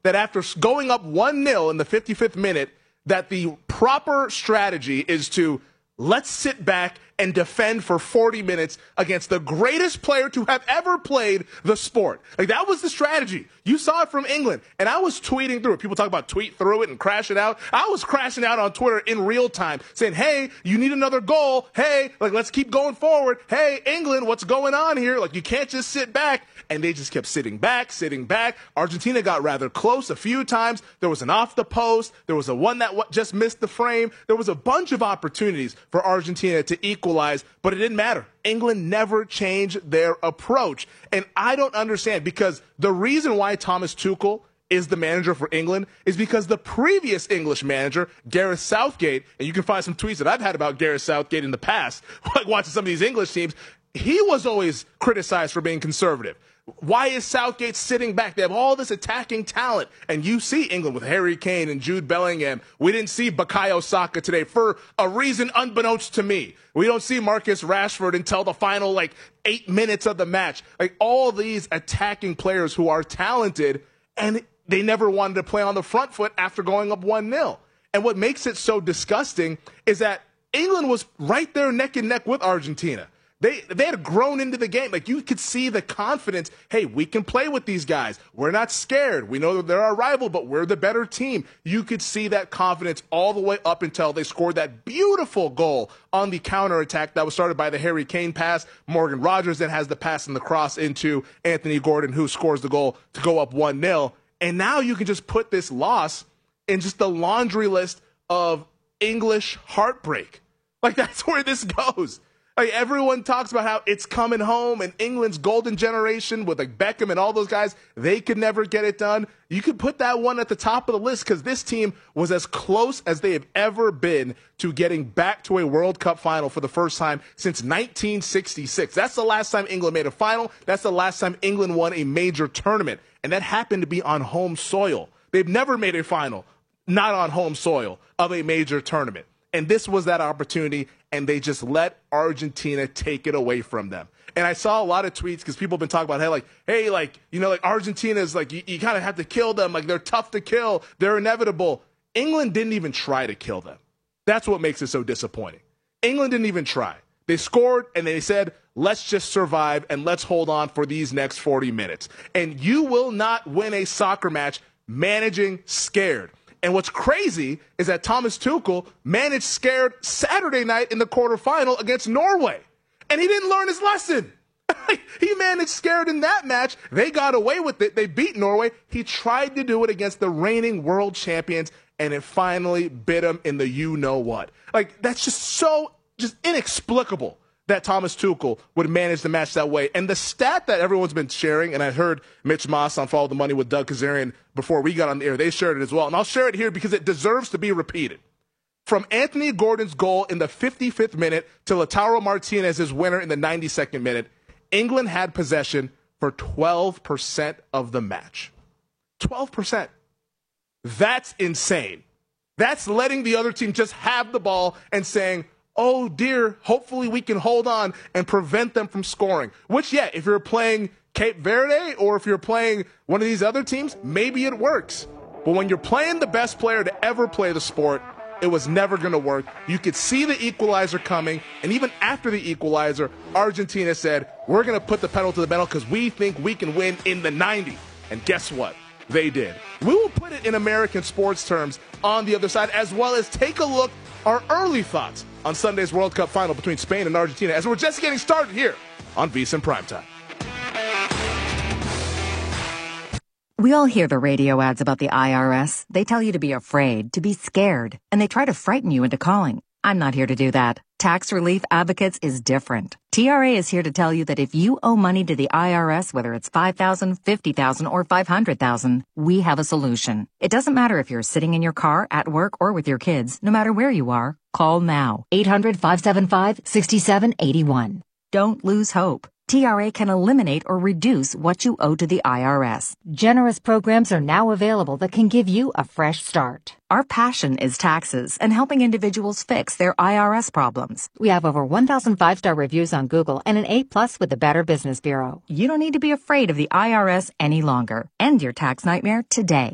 that after going up 1-0 in the 55th minute, that the proper strategy is to let's sit back and defend for 40 minutes against the greatest player to have ever played the sport. Like, that was the strategy. You saw it from England. And I was tweeting through it. People talk about tweet through it and crash it out. I was crashing out on Twitter in real time saying, hey, you need another goal. Hey, like, let's keep going forward. Hey, England, what's going on here? Like, you can't just sit back. And they just kept sitting back. Argentina got rather close a few times. There was an off the post. There was a one that just missed the frame. There was a bunch of opportunities for Argentina to equalize, but it didn't matter. England never changed their approach. And I don't understand, because the reason why Thomas Tuchel is the manager for England is because the previous English manager, Gareth Southgate, and you can find some tweets that I've had about Gareth Southgate in the past, like watching some of these English teams, he was always criticized for being conservative. Why is Southgate sitting back? They have all this attacking talent. And you see England with Harry Kane and Jude Bellingham. We didn't see Bukayo Saka today for a reason unbeknownst to me. We don't see Marcus Rashford until the final, 8 minutes of the match. All these attacking players who are talented, and they never wanted to play on the front foot after going up 1-0. And what makes it so disgusting is that England was right there neck and neck with Argentina. They had grown into the game. You could see the confidence. Hey, we can play with these guys. We're not scared. We know that they're our rival, but we're the better team. You could see that confidence all the way up until they scored that beautiful goal on the counterattack that was started by the Harry Kane pass. Morgan Rogers then has the pass and the cross into Anthony Gordon, who scores the goal to go up 1-0. And now you can just put this loss in just the laundry list of English heartbreak. That's where this goes. Everyone talks about how it's coming home and England's golden generation with Beckham and all those guys, they could never get it done. You could put that one at the top of the list because this team was as close as they have ever been to getting back to a World Cup final for the first time since 1966. That's the last time England made a final. That's the last time England won a major tournament. And that happened to be on home soil. They've never made a final, not on home soil, of a major tournament. And this was that opportunity, and they just let Argentina take it away from them. And I saw a lot of tweets because people have been talking about, Argentina's you kind of have to kill them. They're tough to kill. They're inevitable. England didn't even try to kill them. That's what makes it so disappointing. England didn't even try. They scored, and they said, let's just survive, and let's hold on for these next 40 minutes. And you will not win a soccer match managing scared. And what's crazy is that Thomas Tuchel managed scared Saturday night in the quarterfinal against Norway. And he didn't learn his lesson. He managed scared in that match. They got away with it. They beat Norway. He tried to do it against the reigning world champions, and it finally bit him in the you-know-what. That's just inexplicable that Thomas Tuchel would manage the match that way. And the stat that everyone's been sharing, and I heard Mitch Moss on Follow the Money with Doug Kazarian before we got on the air, they shared it as well. And I'll share it here because it deserves to be repeated. From Anthony Gordon's goal in the 55th minute to Lautaro Martinez's winner in the 92nd minute, England had possession for 12% of the match. 12%. That's insane. That's letting the other team just have the ball and saying, oh dear, hopefully we can hold on and prevent them from scoring. Which, yeah, if you're playing Cape Verde or if you're playing one of these other teams, maybe it works. But when you're playing the best player to ever play the sport, it was never going to work. You could see the equalizer coming, and even after the equalizer, Argentina said, we're going to put the pedal to the metal because we think we can win in the 90s. And guess what? They did. We will put it in American sports terms on the other side, as well as take a look our early thoughts on Sunday's World Cup final between Spain and Argentina, as we're just getting started here on VSiN Primetime. We all hear the radio ads about the IRS. They tell you to be afraid, to be scared, and they try to frighten you into calling. I'm not here to do that. Tax Relief Advocates is different. TRA is here to tell you that if you owe money to the IRS, whether it's $5,000, $50,000, or $500,000, we have a solution. It doesn't matter if you're sitting in your car, at work, or with your kids. No matter where you are, call now. 800-575-6781. Don't lose hope. TRA can eliminate or reduce what you owe to the IRS. Generous programs are now available that can give you a fresh start. Our passion is taxes and helping individuals fix their IRS problems. We have over 1,000 5-star reviews on Google and an A+ with the Better Business Bureau. You don't need to be afraid of the IRS any longer. End your tax nightmare today.